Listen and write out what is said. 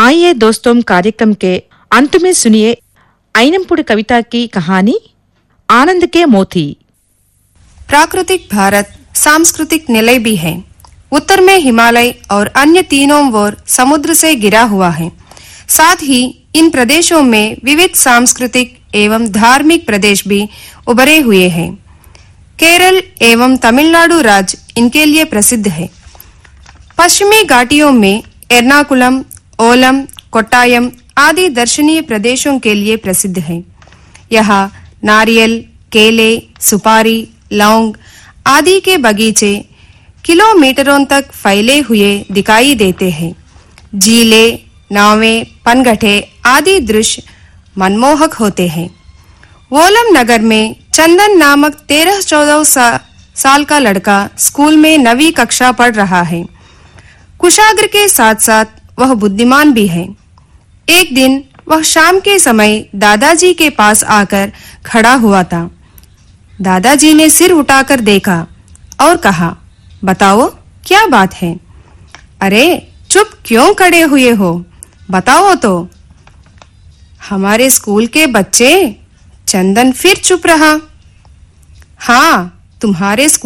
आइए दोस्तों कार्यक्रम के अंत में सुनिए ऐनमपुड़ कविता की कहानी आनंद के मोती। प्राकृतिक भारत सांस्कृतिक निलय भी है। उत्तर में हिमालय और अन्य तीनों ओर समुद्र से घिरा हुआ है। साथ ही इन प्रदेशों में विविध सांस्कृतिक एवं धार्मिक प्रदेश भी उभरे हुए हैं। केरल एवं तमिलनाडु राज्य इनके लिए प्रसिद्ध है। पश्चिमी घाटियों में एर्नाकुलम, ओलम, कोट्टायम आदि दर्शनीय प्रदेशों के लिए प्रसिद्ध है। यहाँ नारियल, केले, सुपारी, लौंग आदि के बगीचे किलोमीटरों तक फैले हुए दिखाई देते हैं। झीलें, नावें, पनघटे आदि दृश्य मनमोहक होते हैं। ओलम नगर में चंदन नामक 13-14 साल का लड़का स्कूल में 9वीं कक्षा पढ़ रहा है। कुशाग्र के साथ साथ वह बुद्धिमान भी है। एक दिन वह शाम के समय दादाजी के पास आकर खड़ा हुआ था। दादाजी ने सिर उठाकर देखा और कहा, बताओ क्या बात है? अरे चुप क्यों खड़े हुए हो, बताओ तो। हमारे स्कूल के बच्चे। चंदन फिर चुप रहा। हाँ, तुम्हारे स्कूल